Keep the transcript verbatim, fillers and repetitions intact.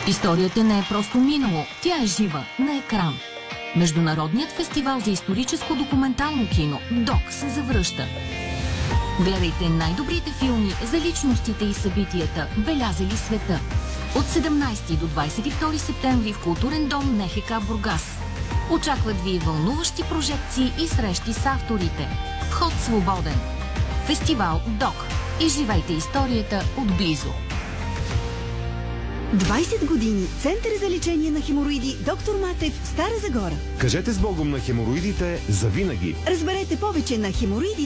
Историята не е просто минало, тя е жива, на екран. Международният фестивал за историческо документално кино ДОК се завръща. Гледайте най-добрите филми за личностите и събитията, белязали света. От седемнайсети до двайсет и втори септември в Културен дом НХК Бургас. Очакват ви вълнуващи прожекции и срещи с авторите. Вход свободен. Фестивал ДОК. Изживайте историята отблизо. двайсет години. Център за лечение на хемороиди доктор Матев, Стара Загора. Кажете с Богом на хемороидите завинаги. Разберете повече на хемороидите